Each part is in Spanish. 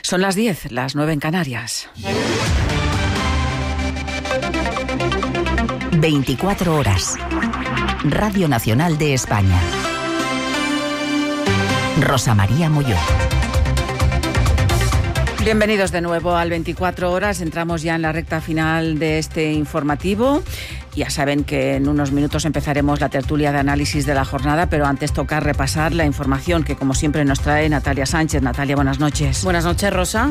Son las 10, las 9 en Canarias. 24 horas. Radio Nacional de España. Rosa María Molló. Bienvenidos de nuevo al 24 horas. Entramos ya en la recta final de este informativo. Ya saben que en unos minutos empezaremos la tertulia de análisis de la jornada, pero antes toca repasar la información que, como siempre, nos trae Natalia Sánchez. Natalia, buenas noches. Buenas noches, Rosa.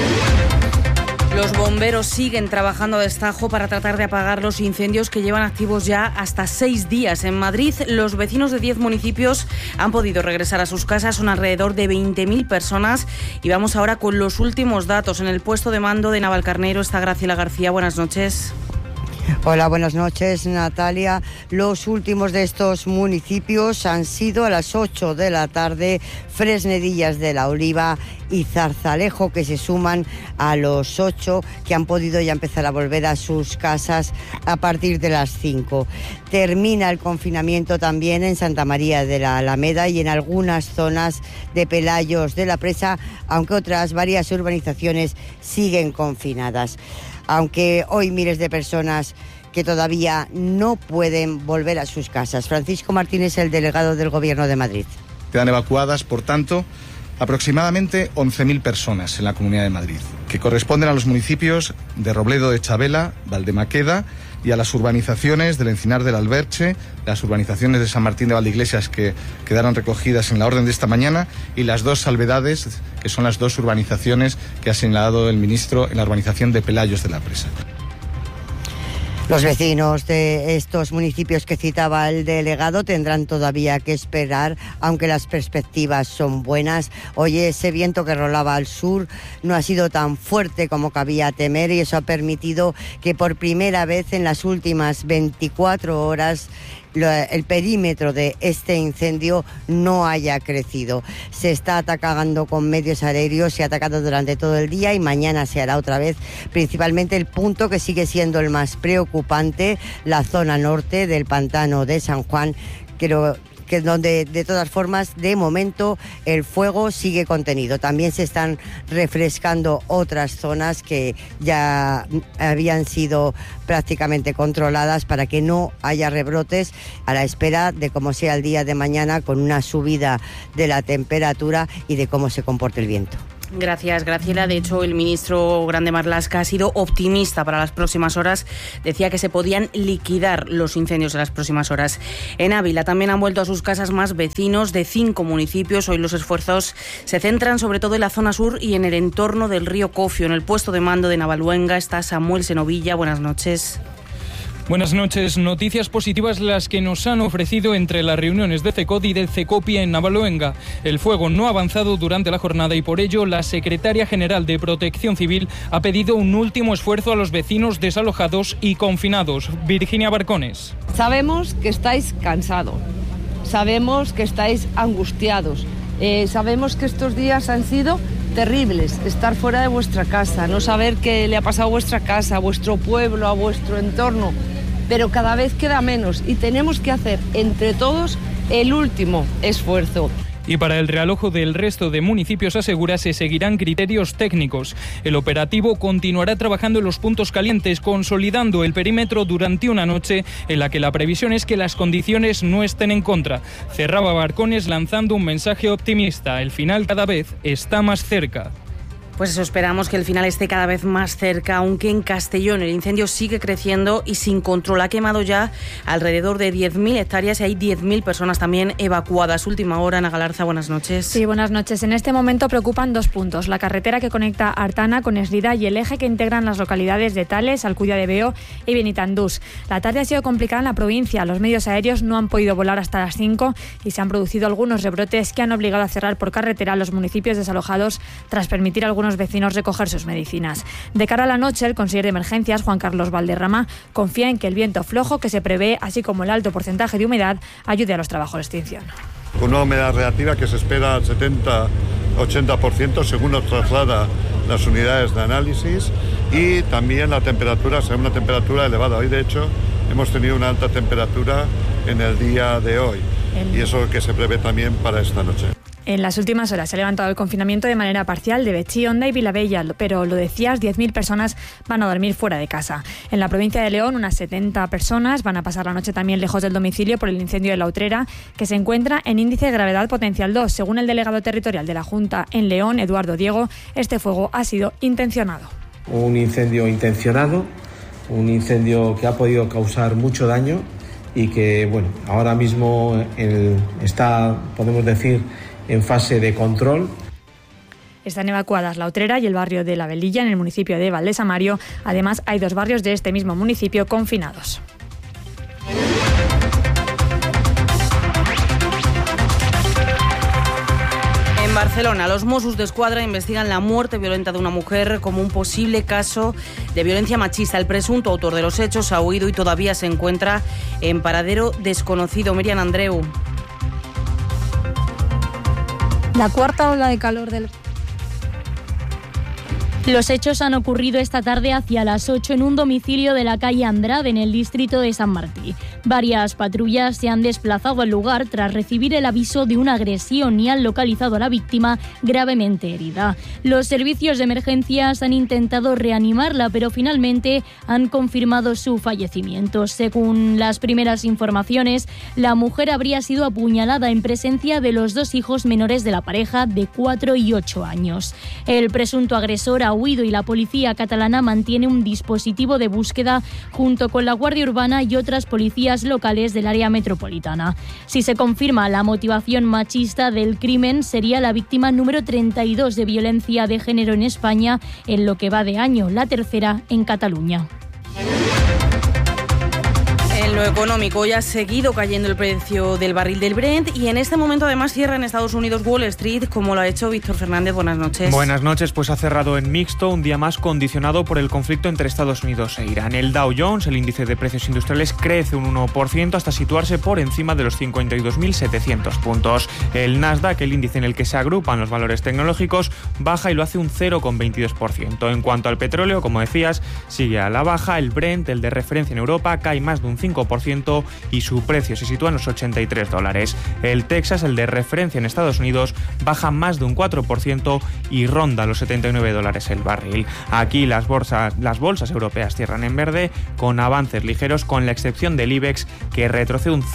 Los bomberos siguen trabajando a destajo para tratar de apagar los incendios que llevan activos ya hasta 6 días. En Madrid, los vecinos de 10 municipios han podido regresar a sus casas. Son alrededor de 20.000 personas. Y vamos ahora con los últimos datos. En el puesto de mando de Navalcarnero está Graciela García. Buenas noches. Hola, buenas noches, Natalia. Los últimos de estos municipios han sido a las 8 de la tarde Fresnedillas de la Oliva y Zarzalejo, que se suman a los 8 que han podido ya empezar a volver a sus casas a partir de las 5. Termina el confinamiento también en Santa María de la Alameda y en algunas zonas de Pelayos de la Presa, aunque otras varias urbanizaciones siguen confinadas. Aunque hoy miles de personas que todavía no pueden volver a sus casas. Francisco Martínez, el delegado del Gobierno de Madrid. Quedan evacuadas, por tanto, aproximadamente 11.000 personas en la Comunidad de Madrid, que corresponden a los municipios de Robledo de Chabela, Valdemaqueda y a las urbanizaciones del Encinar del Alberche, las urbanizaciones de San Martín de Valdeiglesias que quedaron recogidas en la orden de esta mañana y las dos Salvedades, que son las dos urbanizaciones que ha señalado el ministro en la urbanización de Pelayos de la Presa. Los vecinos de estos municipios que citaba el delegado tendrán todavía que esperar, aunque las perspectivas son buenas. Hoy ese viento que rolaba al sur no ha sido tan fuerte como cabía temer y eso ha permitido que por primera vez en las últimas 24 horas el perímetro de este incendio no haya crecido. Se está atacando con medios aéreos, se ha atacado durante todo el día y mañana se hará otra vez, principalmente el punto que sigue siendo el más preocupante, la zona norte del pantano de San Juan, que donde de todas formas de momento el fuego sigue contenido. También se están refrescando otras zonas que ya habían sido prácticamente controladas para que no haya rebrotes, a la espera de cómo sea el día de mañana con una subida de la temperatura y de cómo se comporte el viento. Gracias, Graciela. De hecho, el ministro Grande Marlaska ha sido optimista para las próximas horas. Decía que se podían liquidar los incendios en las próximas horas. En Ávila también han vuelto a sus casas más vecinos de 5 municipios. Hoy los esfuerzos se centran sobre todo en la zona sur y en el entorno del río Cofio. En el puesto de mando de Navaluenga está Samuel Senovilla. Buenas noches. Buenas noches. Noticias positivas las que nos han ofrecido entre las reuniones de CECOD y del CECOPI en Navaluenga. El fuego no ha avanzado durante la jornada y por ello la secretaria general de Protección Civil ha pedido un último esfuerzo a los vecinos desalojados y confinados. Virginia Barcones. Sabemos que estáis cansados, sabemos que estáis angustiados, sabemos que estos días han sido terribles, estar fuera de vuestra casa, no saber qué le ha pasado a vuestra casa, a vuestro pueblo, a vuestro entorno, pero cada vez queda menos y tenemos que hacer entre todos el último esfuerzo. Y para el realojo del resto de municipios, asegura, se seguirán criterios técnicos. El operativo continuará trabajando en los puntos calientes, consolidando el perímetro durante una noche en la que la previsión es que las condiciones no estén en contra. Cerraba Barcones lanzando un mensaje optimista. El final cada vez está más cerca. Pues eso, esperamos que el final esté cada vez más cerca, aunque en Castellón el incendio sigue creciendo y sin control. Ha quemado ya alrededor de 10.000 hectáreas y hay 10.000 personas también evacuadas. Última hora, Ana Galarza, buenas noches. Sí, buenas noches. En este momento preocupan 2 puntos. La carretera que conecta Artana con Eslida y el eje que integran las localidades de Tales, Alcudia de Veo y Benitandús. La tarde ha sido complicada en la provincia. Los medios aéreos no han podido volar hasta las 5 y se han producido algunos rebrotes que han obligado a cerrar por carretera a los municipios desalojados tras permitir a algunos vecinos recoger sus medicinas. De cara a la noche, el consejero de Emergencias, Juan Carlos Valderrama, confía en que el viento flojo que se prevé, así como el alto porcentaje de humedad, ayude a los trabajos de extinción. Una humedad relativa que se espera al 70-80%, según nos traslada las unidades de análisis, y también la temperatura será una temperatura elevada. Hoy, de hecho, hemos tenido una alta temperatura en el día de hoy, y eso es lo que se prevé también para esta noche. En las últimas horas se ha levantado el confinamiento de manera parcial de Betxí, Onda y Vilabella, pero lo decías, 10.000 personas van a dormir fuera de casa. En la provincia de León, unas 70 personas van a pasar la noche también lejos del domicilio por el incendio de La Utrera, que se encuentra en índice de gravedad potencial 2. Según el delegado territorial de la Junta en León, Eduardo Diego, este fuego ha sido intencionado. Un incendio intencionado, un incendio que ha podido causar mucho daño y que, bueno, ahora mismo está, podemos decir, en fase de control. Están evacuadas La Utrera y el barrio de La Velilla, en el municipio de Valdesamario. Además, hay 2 barrios de este mismo municipio confinados. En Barcelona, los Mossos d'Esquadra investigan la muerte violenta de una mujer como un posible caso de violencia machista. El presunto autor de los hechos ha huido y todavía se encuentra en paradero desconocido. Miriam Andreu. La cuarta ola de calor del... Los hechos han ocurrido esta tarde hacia las 8 en un domicilio de la calle Andrade, en el distrito de San Martí. Varias patrullas se han desplazado al lugar tras recibir el aviso de una agresión y han localizado a la víctima gravemente herida. Los servicios de emergencias han intentado reanimarla, pero finalmente han confirmado su fallecimiento. Según las primeras informaciones, la mujer habría sido apuñalada en presencia de los 2 hijos menores de la pareja, de 4 y 8 años. El presunto agresor ha huido y la policía catalana mantiene un dispositivo de búsqueda junto con la Guardia Urbana y otras policías locales del área metropolitana. Si se confirma la motivación machista del crimen, sería la víctima número 32 de violencia de género en España en lo que va de año, la tercera en Cataluña. En lo económico, hoy ha seguido cayendo el precio del barril del Brent y en este momento además cierra en Estados Unidos Wall Street, como lo ha hecho Víctor Fernández. Buenas noches. Buenas noches, pues ha cerrado en mixto, un día más condicionado por el conflicto entre Estados Unidos e Irán. El Dow Jones, el índice de precios industriales, crece un 1% hasta situarse por encima de los 52.700 puntos. El Nasdaq, el índice en el que se agrupan los valores tecnológicos, baja y lo hace un 0,22%. En cuanto al petróleo, como decías, sigue a la baja. El Brent, el de referencia en Europa, cae más de un 5% y su precio se sitúa en los $83. El Texas, el de referencia en Estados Unidos, baja más de un 4% y ronda los $79 el barril. Aquí las bolsas europeas cierran en verde con avances ligeros, con la excepción del IBEX, que retrocede un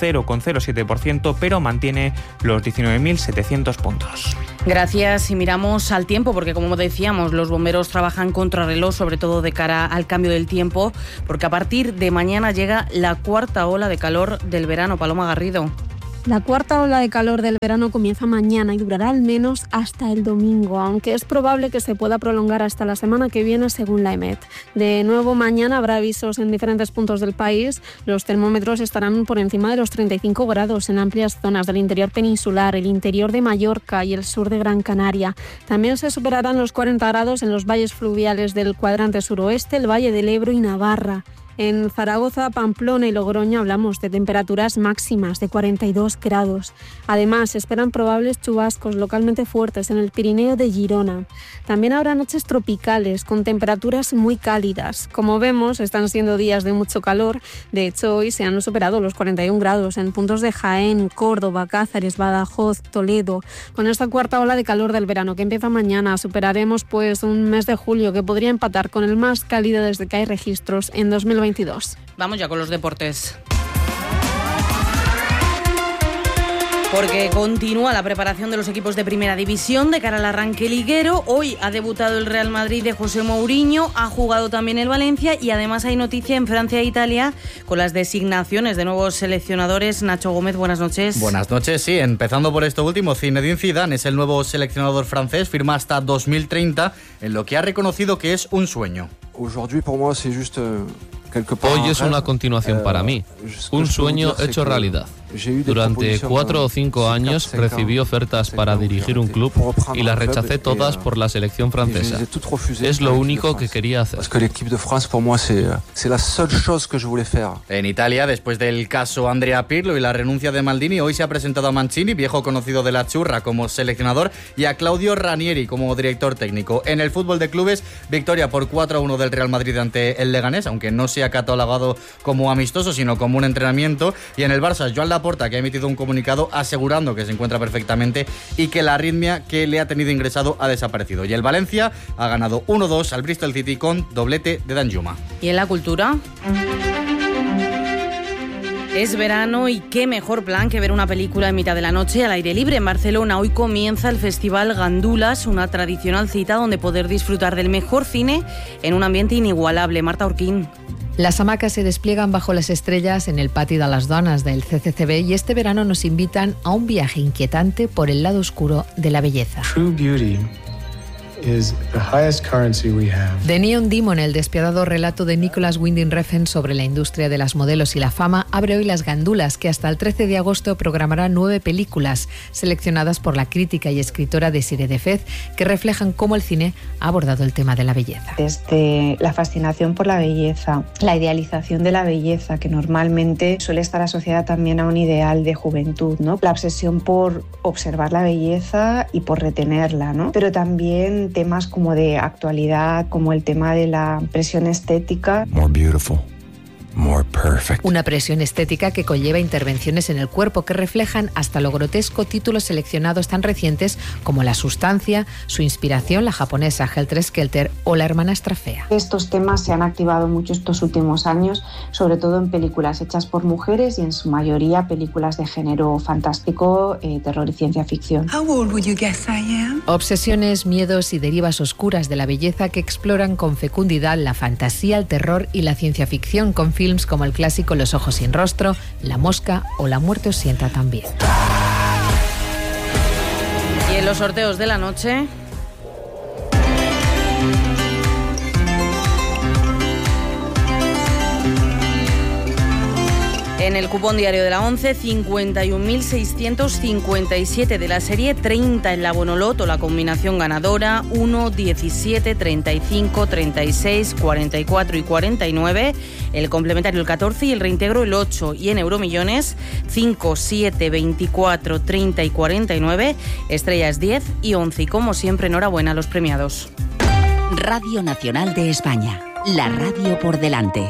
0,07%, pero mantiene los 19.700 puntos. Gracias, y miramos al tiempo porque, como decíamos, los bomberos trabajan contrarreloj, sobre todo de cara al cambio del tiempo, porque a partir de mañana llega la cuarta ola de calor del verano. Paloma Garrido. La cuarta ola de calor del verano comienza mañana y durará al menos hasta el domingo, aunque es probable que se pueda prolongar hasta la semana que viene, según la EMET. De nuevo, mañana habrá avisos en diferentes puntos del país. Los termómetros estarán por encima de los 35 grados en amplias zonas del interior peninsular, el interior de Mallorca y el sur de Gran Canaria. También se superarán los 40 grados en los valles fluviales del cuadrante suroeste, el Valle del Ebro y Navarra. En Zaragoza, Pamplona y Logroño hablamos de temperaturas máximas de 42 grados. Además, se esperan probables chubascos localmente fuertes en el Pirineo de Girona. También habrá noches tropicales con temperaturas muy cálidas. Como vemos, están siendo días de mucho calor. De hecho, hoy se han superado los 41 grados en puntos de Jaén, Córdoba, Cáceres, Badajoz, Toledo. Con esta cuarta ola de calor del verano que empieza mañana, superaremos pues un mes de julio que podría empatar con el más cálido desde que hay registros en 2022. Vamos ya con los deportes. Porque continúa la preparación de los equipos de Primera División de cara al arranque liguero. Hoy ha debutado el Real Madrid de José Mourinho, ha jugado también el Valencia y además hay noticia en Francia e Italia con las designaciones de nuevos seleccionadores. Nacho Gómez, buenas noches. Buenas noches, sí. Empezando por esto último, Zinedine Zidane es el nuevo seleccionador francés, firma hasta 2030, en lo que ha reconocido que es un sueño. Hoy es una continuación para mí, un sueño hecho realidad. Durante 4 o 5 años recibí ofertas para dirigir un club y las rechacé todas por la selección francesa. Es lo único que quería hacer. En Italia, después del caso Andrea Pirlo y la renuncia de Maldini, hoy se ha presentado a Mancini, viejo conocido de la churra, como seleccionador, y a Claudio Ranieri como director técnico. En el fútbol de clubes, victoria por 4-1 del Real Madrid ante el Leganés, aunque no se ha catalogado como amistoso, sino como un entrenamiento. Y en el Barça, Joan Laporta Laporta, que ha emitido un comunicado asegurando que se encuentra perfectamente y que la arritmia que le ha tenido ingresado ha desaparecido. Y el Valencia ha ganado 1-2 al Bristol City con doblete de Danjuma. ¿Y en la cultura? Es verano y qué mejor plan que ver una película en mitad de la noche al aire libre. En Barcelona hoy comienza el Festival Gandulas, una tradicional cita donde poder disfrutar del mejor cine en un ambiente inigualable. Marta Urquín. Las hamacas se despliegan bajo las estrellas en el Pati de las Dones del CCCB y este verano nos invitan a un viaje inquietante por el lado oscuro de la belleza. True beauty is the highest currency we have. The Neon Demon, el despiadado relato de Nicholas Winding Refn sobre la industria de las modelos y la fama, abre hoy las gandulas, que hasta el 13 de agosto programará 9 películas seleccionadas por la crítica y escritora Desiree Defez, que reflejan cómo el cine ha abordado el tema de la belleza. Desde la fascinación por la belleza, la idealización de la belleza, que normalmente suele estar asociada también a un ideal de juventud, ¿no? La obsesión por observar la belleza y por retenerla, ¿no? Pero también temas como de actualidad, como el tema de la presión estética. More beautiful. More perfect. Una presión estética que conlleva intervenciones en el cuerpo que reflejan hasta lo grotesco títulos seleccionados tan recientes como La Sustancia, su inspiración, la japonesa Helter Skelter o La hermanastra fea. Estos temas se han activado mucho estos últimos años, sobre todo en películas hechas por mujeres y en su mayoría películas de género fantástico, terror y ciencia ficción. How old would you guess I am? Obsesiones, miedos y derivas oscuras de la belleza que exploran con fecundidad la fantasía, el terror y la ciencia ficción con films como el clásico Los ojos sin rostro, La mosca o La muerte os sienta también. Y en los sorteos de la noche... En el cupón diario de la 11, 51.657 de la serie, 30 en la Bonoloto, la combinación ganadora, 1, 17, 35, 36, 44 y 49, el complementario el 14 y el reintegro el 8. Y en Euromillones, 5, 7, 24, 30 y 49, estrellas 10 y 11. Y como siempre, enhorabuena a los premiados. Radio Nacional de España, la radio por delante.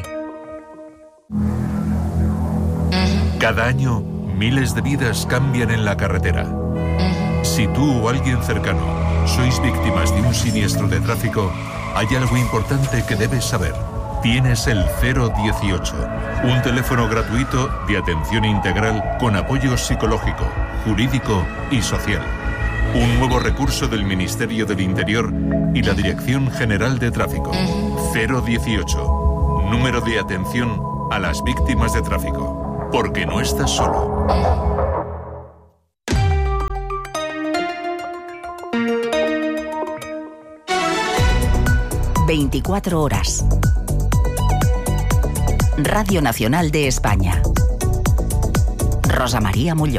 Cada año, miles de vidas cambian en la carretera. Si tú o alguien cercano sois víctimas de un siniestro de tráfico, hay algo importante que debes saber. Tienes el 018, un teléfono gratuito de atención integral con apoyo psicológico, jurídico y social. Un nuevo recurso del Ministerio del Interior y la Dirección General de Tráfico. 018, número de atención a las víctimas de tráfico. Porque no estás solo. ...24 horas. Radio Nacional de España. Rosa María Molló.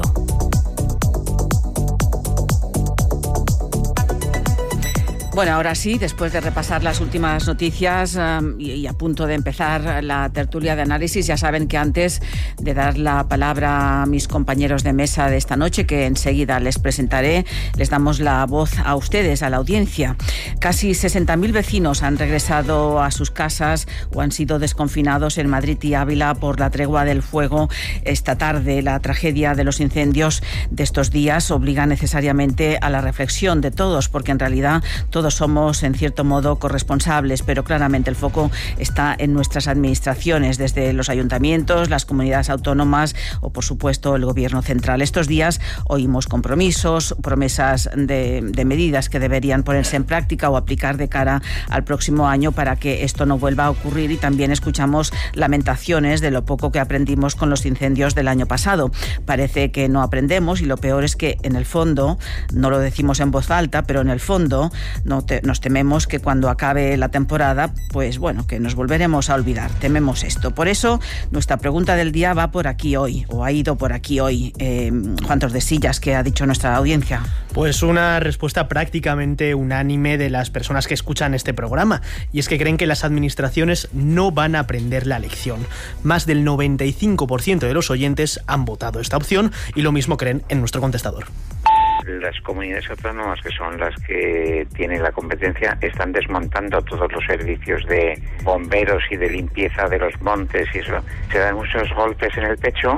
Bueno, ahora sí, después de repasar las últimas noticias y a punto de empezar la tertulia de análisis, ya saben que antes de dar la palabra a mis compañeros de mesa de esta noche, que enseguida les presentaré, les damos la voz a ustedes, a la audiencia. Casi 60.000 vecinos han regresado a sus casas o han sido desconfinados en Madrid y Ávila por la tregua del fuego esta tarde. La tragedia de los incendios de estos días obliga necesariamente a la reflexión de todos, porque en realidad todos somos, en cierto modo, corresponsables, pero claramente el foco está en nuestras administraciones, desde los ayuntamientos, las comunidades autónomas o, por supuesto, el Gobierno central. Estos días oímos compromisos, promesas de medidas que deberían ponerse en práctica o aplicar de cara al próximo año para que esto no vuelva a ocurrir, y también escuchamos lamentaciones de lo poco que aprendimos con los incendios del año pasado. Parece que no aprendemos, y lo peor es que, en el fondo, no lo decimos en voz alta, pero en el fondo nos tememos que cuando acabe la temporada, pues bueno, que nos volveremos a olvidar. Tememos esto. Por eso, nuestra pregunta del día va por aquí hoy, o ha ido por aquí hoy. Juan Tordesillas, ¿qué ha dicho nuestra audiencia? Pues una respuesta prácticamente unánime de las personas que escuchan este programa, y es que creen que las administraciones no van a aprender la lección. Más del 95% de los oyentes han votado esta opción, y lo mismo creen en nuestro contestador. Las comunidades autónomas, que son las que tienen la competencia, están desmontando todos los servicios de bomberos y de limpieza de los montes, y eso se dan muchos golpes en el pecho,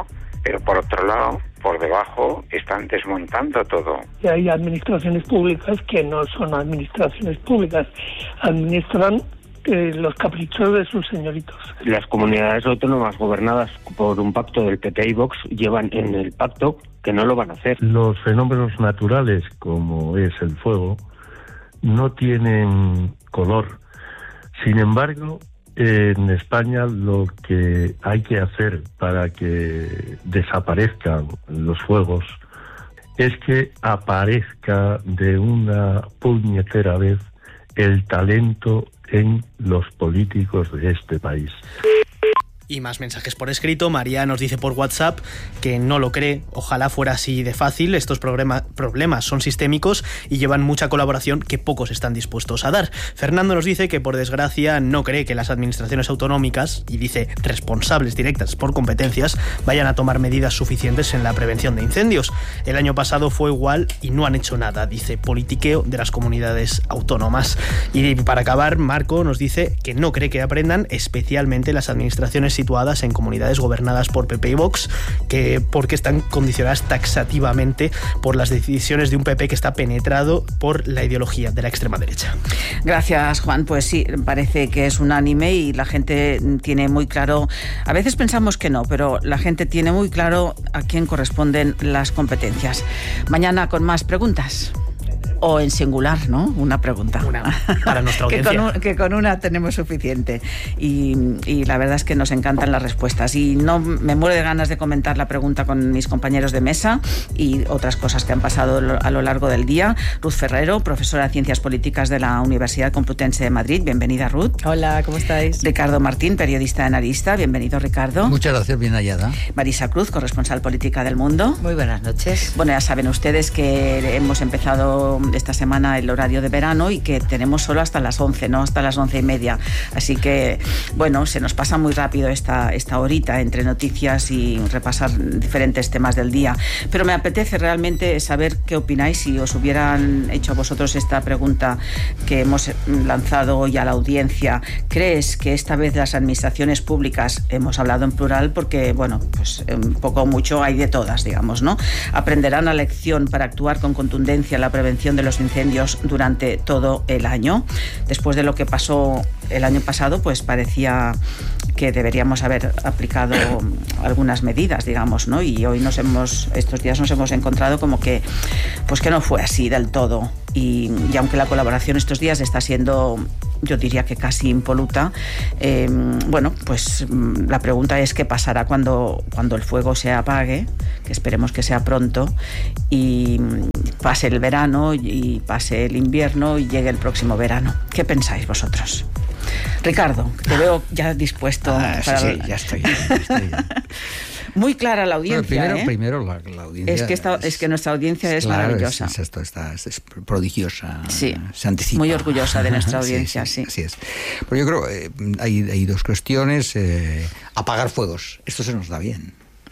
pero por otro lado, por debajo, están desmontando todo. Y hay administraciones públicas que no son administraciones públicas, administran los caprichos de sus señoritos. Las comunidades autónomas gobernadas por un pacto del PP y Vox llevan en el pacto que no lo van a hacer. Los fenómenos naturales, como es el fuego, no tienen color. Sin embargo, en España lo que hay que hacer para que desaparezcan los fuegos es que aparezca de una puñetera vez el talento en los políticos de este país. Y más mensajes por escrito. María nos dice por WhatsApp que no lo cree. Ojalá fuera así de fácil. Estos problemas son sistémicos y llevan mucha colaboración que pocos están dispuestos a dar. Fernando nos dice que por desgracia no cree que las administraciones autonómicas, y dice responsables directas por competencias, vayan a tomar medidas suficientes en la prevención de incendios. El año pasado fue igual y no han hecho nada, dice politiqueo de las comunidades autónomas. Y para acabar, Marco nos dice que no cree que aprendan, especialmente las administraciones situadas en comunidades gobernadas por PP y Vox, porque están condicionadas taxativamente por las decisiones de un PP que está penetrado por la ideología de la extrema derecha. Gracias, Juan. Pues sí, parece que es unánime y la gente tiene muy claro, a veces pensamos que no, pero la gente tiene muy claro a quién corresponden las competencias. Mañana con más preguntas. O en singular, ¿no? Una pregunta. Para nuestra audiencia. que con una tenemos suficiente. Y la verdad es que nos encantan las respuestas. Y no me muero de ganas de comentar la pregunta con mis compañeros de mesa y otras cosas que han pasado a lo largo del día. Ruth Ferrero, profesora de Ciencias Políticas de la Universidad Complutense de Madrid. Bienvenida, Ruth. Hola, ¿cómo estáis? Ricardo Martín, periodista de Analista. Bienvenido, Ricardo. Muchas gracias, bien hallada. Marisa Cruz, corresponsal política del Mundo. Muy buenas noches. Bueno, ya saben ustedes que hemos empezado esta semana el horario de verano y que tenemos solo hasta las 11, no hasta las 11:30. Así que, bueno, se nos pasa muy rápido esta horita entre noticias y repasar diferentes temas del día. Pero me apetece realmente saber qué opináis. Si os hubieran hecho a vosotros esta pregunta que hemos lanzado hoy a la audiencia, ¿crees que esta vez las administraciones públicas, hemos hablado en plural porque, bueno, pues un poco o mucho hay de todas, digamos, ¿no?, aprenderán la lección para actuar con contundencia en la prevención de los incendios durante todo el año? Después de lo que pasó el año pasado, pues parecía que deberíamos haber aplicado algunas medidas, digamos, ¿no? Y hoy estos días nos hemos encontrado como que, pues que no fue así del todo. Y aunque la colaboración estos días está siendo, yo diría que casi impoluta, bueno, pues la pregunta es qué pasará cuando el fuego se apague, que esperemos que sea pronto, y pase el verano y pase el invierno y llegue el próximo verano. ¿Qué pensáis vosotros? Ricardo, te veo ya dispuesto. Sí, ya estoy. Muy clara la audiencia. Bueno, primero la audiencia. Es que nuestra audiencia es maravillosa. Es prodigiosa. Sí. Se anticipa. Muy orgullosa de nuestra audiencia, sí. Así es. Pero yo creo que hay dos cuestiones. Apagar fuegos. Esto se nos da bien.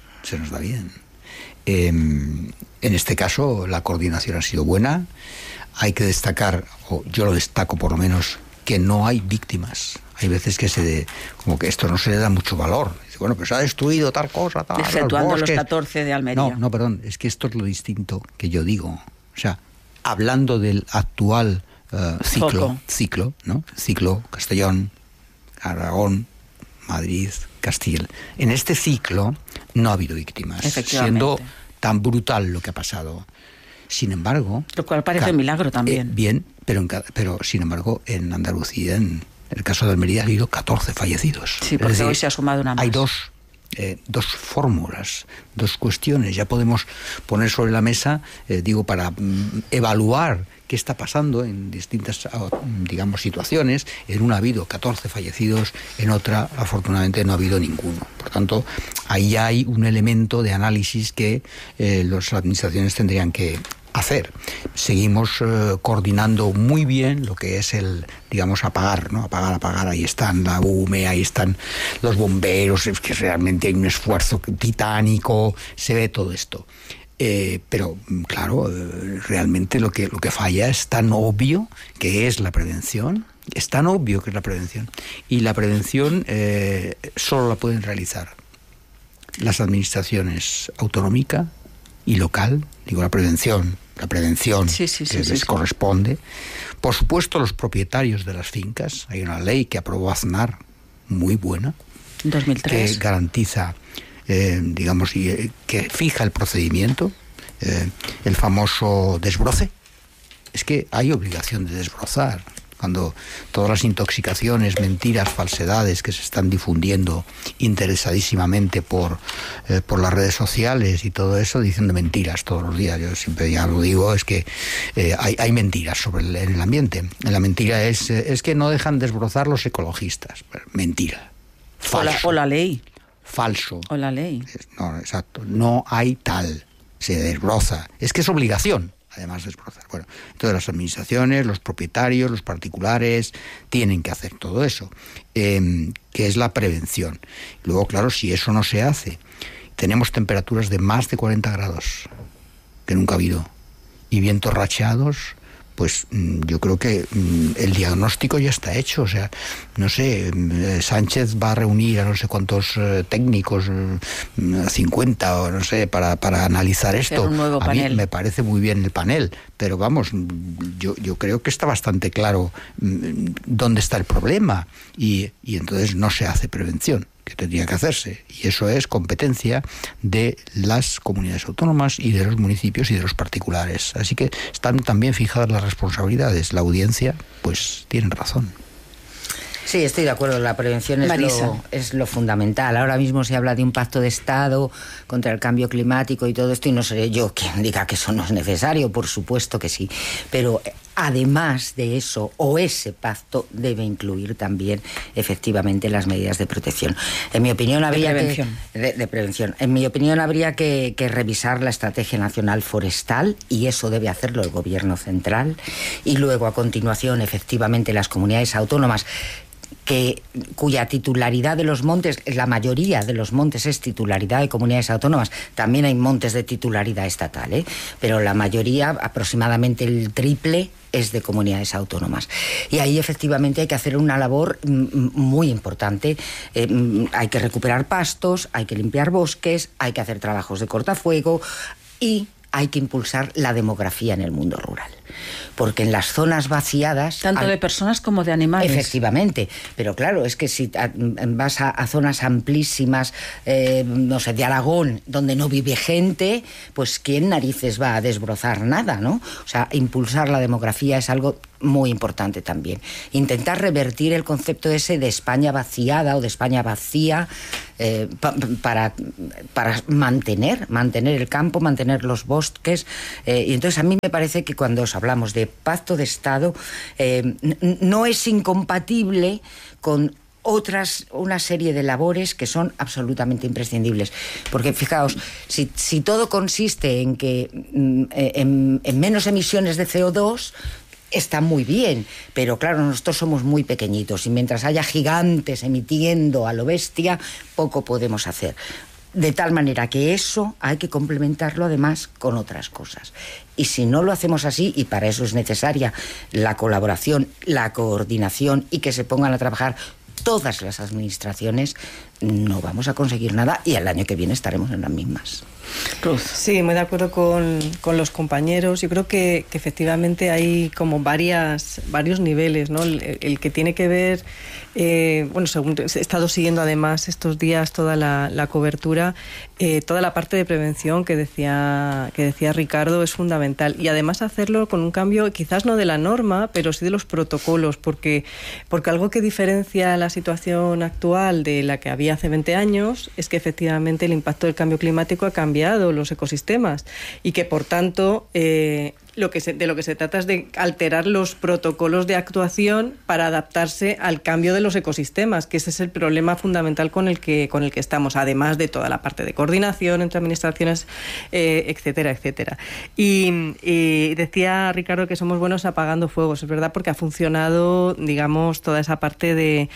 En este caso, la coordinación ha sido buena. Hay que destacar, o yo lo destaco por lo menos, que no hay víctimas. Hay veces que como que esto no se le da mucho valor. Dice, bueno, pues se ha destruido tal cosa, tal. Exceptuando los 14 de Almería. No, perdón, es que esto es lo distinto que yo digo. O sea, hablando del actual ciclo, ¿no? Ciclo Castellón, Aragón, Madrid, Castilla. En este ciclo no ha habido víctimas, siendo tan brutal lo que ha pasado. Sin embargo... Lo cual parece un milagro también. Bien, pero sin embargo, en Andalucía, en el caso de Almería, ha habido 14 fallecidos. Sí, porque hoy se ha sumado una más. Hay dos fórmulas, dos cuestiones. Ya podemos poner sobre la mesa, para evaluar qué está pasando en distintas, digamos, situaciones. En una ha habido 14 fallecidos, en otra, afortunadamente, no ha habido ninguno. Por tanto, ahí hay un elemento de análisis que las administraciones tendrían que hacer. Seguimos coordinando muy bien lo que es el, digamos, apagar, ¿no? Apagar, ahí están la UME, ahí están los bomberos, es que realmente hay un esfuerzo titánico, se ve todo esto. Pero, claro, realmente lo que falla es tan obvio que es la prevención, y la prevención solo la pueden realizar las administraciones autonómica y local, digo la prevención que les corresponde. Por supuesto, los propietarios de las fincas. Hay una ley que aprobó Aznar, muy buena, 2003, que garantiza, que fija el procedimiento, el famoso desbroce. Es que hay obligación de desbrozar. Cuando todas las intoxicaciones, mentiras, falsedades que se están difundiendo interesadísimamente por las redes sociales y todo eso, diciendo mentiras todos los días. Yo siempre ya lo digo, es que hay mentiras sobre el ambiente. La mentira es que no dejan desbrozar los ecologistas. Mentira. Falso. O la ley. Falso. O la ley. No, exacto. No hay tal. Se desbroza. Es que es obligación. Además de desbrozar. Bueno, entonces las administraciones, los propietarios, los particulares tienen que hacer todo eso, que es la prevención. Luego, claro, si eso no se hace, tenemos temperaturas de más de 40 grados, que nunca ha habido, y vientos racheados, pues yo creo que el diagnóstico ya está hecho. O sea, no sé, Sánchez va a reunir a no sé cuántos técnicos, 50 o no sé, para analizar esto. Un nuevo a panel. mí me parece muy bien el panel, pero vamos, yo creo que está bastante claro dónde está el problema y entonces no se hace prevención, que tendría que hacerse, y eso es competencia de las comunidades autónomas y de los municipios y de los particulares. Así que están también fijadas las responsabilidades. La audiencia, pues, tiene razón. Sí, estoy de acuerdo. La prevención es lo fundamental. Ahora mismo se habla de un pacto de Estado contra el cambio climático y todo esto, y no seré yo quien diga que eso no es necesario, por supuesto que sí. Pero además de eso, o ese pacto debe incluir también efectivamente las medidas de protección. En mi opinión habría de prevención. En mi opinión habría que revisar la Estrategia Nacional Forestal, y eso debe hacerlo el Gobierno central, y luego a continuación efectivamente las comunidades autónomas, cuya titularidad de los montes, la mayoría de los montes es titularidad de comunidades autónomas. También hay montes de titularidad estatal, pero la mayoría, aproximadamente el triple, es de comunidades autónomas. Y ahí efectivamente hay que hacer una labor muy importante. Hay que recuperar pastos, hay que limpiar bosques, hay que hacer trabajos de cortafuego y hay que impulsar la demografía en el mundo rural. Porque en las zonas vaciadas... Tanto de personas como de animales. Efectivamente. Pero claro, es que si vas a zonas amplísimas, no sé, de Aragón, donde no vive gente, pues ¿quién narices va a desbrozar nada, no? O sea, impulsar la demografía es algo muy importante también. Intentar revertir el concepto ese de España vaciada o de España vacía, para mantener el campo, mantener los bosques. Y entonces a mí me parece que cuando hablamos de pacto de Estado, no es incompatible con una serie de labores que son absolutamente imprescindibles. Porque fijaos, si todo consiste en que en menos emisiones de CO2, está muy bien, pero claro, nosotros somos muy pequeñitos y mientras haya gigantes emitiendo a lo bestia, poco podemos hacer. De tal manera que eso hay que complementarlo además con otras cosas. Y si no lo hacemos así, y para eso es necesaria la colaboración, la coordinación y que se pongan a trabajar todas las administraciones, no vamos a conseguir nada y el año que viene estaremos en las mismas. Ruth. Sí, muy de acuerdo con los compañeros. Yo creo que efectivamente hay como varios niveles, ¿no? El que tiene que ver, según he estado siguiendo además estos días toda la cobertura, toda la parte de prevención que decía Ricardo es fundamental, y además hacerlo con un cambio quizás no de la norma, pero sí de los protocolos, porque algo que diferencia la situación actual de la que había hace 20 años es que efectivamente el impacto del cambio climático ha cambiado los ecosistemas y que por tanto de lo que se trata es de alterar los protocolos de actuación para adaptarse al cambio de los ecosistemas, que ese es el problema fundamental con el que estamos, además de toda la parte de coordinación entre administraciones, etcétera, etcétera. Y decía Ricardo que somos buenos apagando fuegos, es verdad, porque ha funcionado, digamos, toda esa parte de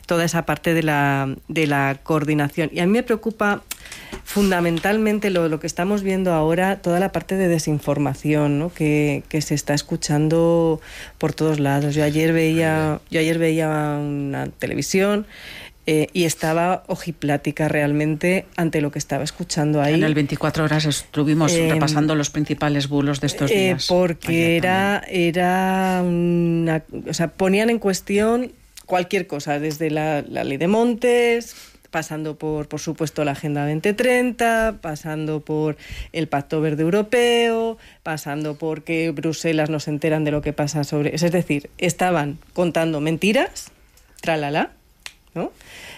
la coordinación. Y a mí me preocupa fundamentalmente lo que estamos viendo ahora, toda la parte de desinformación, ¿no? que se está escuchando por todos lados. Yo ayer veía una televisión y estaba ojiplática realmente ante lo que estaba escuchando ahí. En el 24 horas estuvimos repasando los principales bulos de estos días. Porque era una, o sea, ponían en cuestión cualquier cosa, desde la ley de montes, pasando por supuesto, la Agenda 2030, pasando por el Pacto Verde Europeo, pasando por que Bruselas no se enteran de lo que pasa sobre... Es decir, estaban contando mentiras, tralala, ¿no?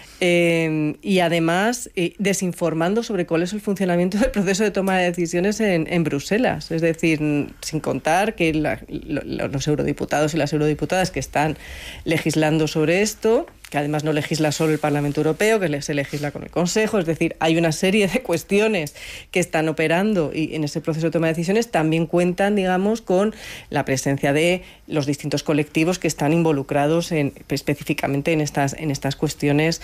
Y además desinformando sobre cuál es el funcionamiento del proceso de toma de decisiones en Bruselas. Es decir, sin contar que los eurodiputados y las eurodiputadas que están legislando sobre esto, que además no legisla solo el Parlamento Europeo, que se legisla con el Consejo, es decir, hay una serie de cuestiones que están operando y en ese proceso de toma de decisiones también cuentan, digamos, con la presencia de los distintos colectivos que están involucrados específicamente en estas cuestiones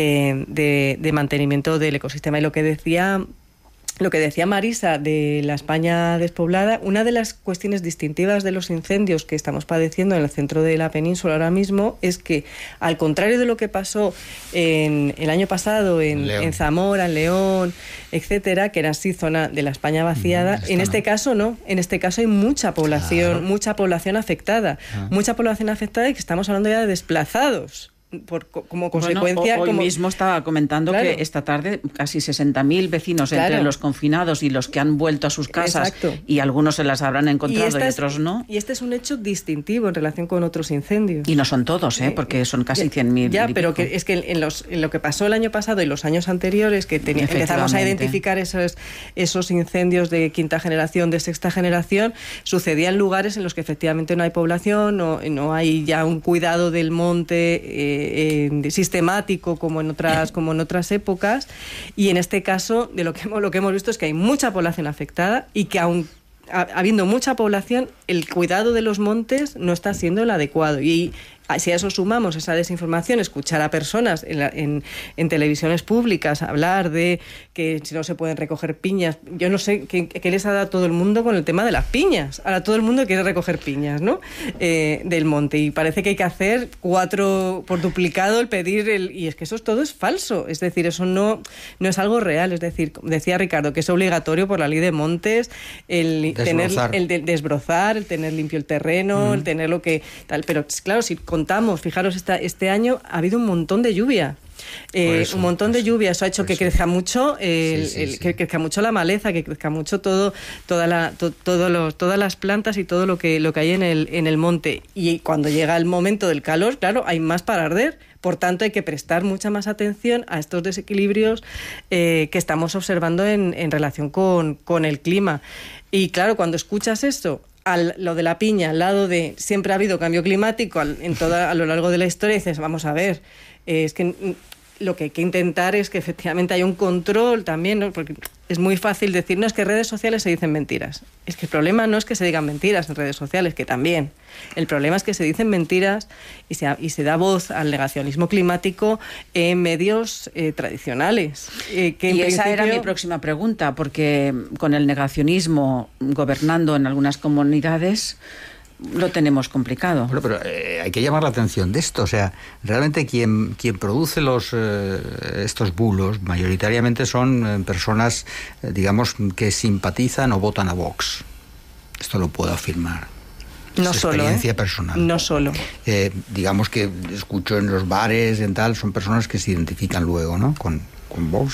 de mantenimiento del ecosistema. Y lo que decía Marisa de la España despoblada, una de las cuestiones distintivas de los incendios que estamos padeciendo en el centro de la península ahora mismo es que, al contrario de lo que pasó el año pasado en Zamora, en León, etcétera, que era así zona de la España vaciada, en este caso no. En este caso hay mucha población, mucha población afectada. Mucha población afectada y que estamos hablando ya de desplazados. Como consecuencia... Hoy mismo estaba comentando que esta tarde casi 60.000 vecinos entre los confinados y los que han vuelto a sus casas, y algunos se las habrán encontrado y otros no. Y este es un hecho distintivo en relación con otros incendios. Y no son todos, porque son casi 100.000. Ya, pero es que en lo que pasó el año pasado y los años anteriores, que empezamos a identificar esos incendios de quinta generación, de sexta generación, sucedían en lugares en los que efectivamente no hay población, no hay ya un cuidado del monte sistemático como en otras épocas, y en este caso lo que hemos visto es que hay mucha población afectada y que aún habiendo mucha población, el cuidado de los montes no está siendo el adecuado. Y si a eso sumamos esa desinformación, escuchar a personas en televisiones públicas hablar de que si no se pueden recoger piñas, yo no sé qué les ha dado a todo el mundo con el tema de las piñas. Ahora todo el mundo quiere recoger piñas, ¿no? Del monte, y parece que hay que hacer 4 por duplicado el pedir y es que todo es falso. Es decir, eso no es algo real. Es decir, decía Ricardo que es obligatorio por la ley de montes el desbrozar, el tener limpio el terreno, el tener lo que tal, pero claro, si contamos, fijaros, este año ha habido un montón de lluvia. Un montón de lluvia, eso ha hecho que crezca mucho que crezca mucho la maleza, que crezca mucho todas las plantas y todo lo que hay en el monte. Y cuando llega el momento del calor, claro, hay más para arder. Por tanto, hay que prestar mucha más atención a estos desequilibrios que estamos observando en relación con el clima. Y claro, cuando escuchas esto, lo de la piña, al lado de siempre ha habido cambio climático a lo largo de la historia, dices, vamos a ver, es que lo que hay que intentar es que efectivamente haya un control también, ¿no? Porque es muy fácil decir, no, es que en redes sociales se dicen mentiras. Es que el problema no es que se digan mentiras en redes sociales, que también. El problema es que se dicen mentiras y se da voz al negacionismo climático en medios tradicionales. Y esa era mi próxima pregunta, porque con el negacionismo gobernando en algunas comunidades lo tenemos complicado. Bueno, pero hay que llamar la atención de esto. O sea, realmente quien produce estos bulos mayoritariamente son personas, digamos, que simpatizan o votan a Vox. Esto lo puedo afirmar. No solo, experiencia personal. No solo. Digamos que escucho en los bares y tal, son personas que se identifican luego, ¿no? Con Vox